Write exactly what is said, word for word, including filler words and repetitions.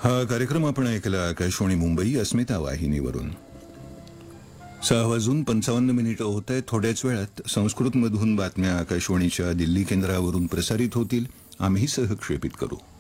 हा कार्यक्रम आपण ऐकला आकाशवाणी मुंबई अस्मिता वाहिनीवरून. सहा वाजून पंचावन्न मिनिटं होत आहेत. थोड्याच वेळात संस्कृतमधून बातम्या आकाशवाणीच्या दिल्ली केंद्रावरून प्रसारित होतील. आम्ही सहक्षेपित करू.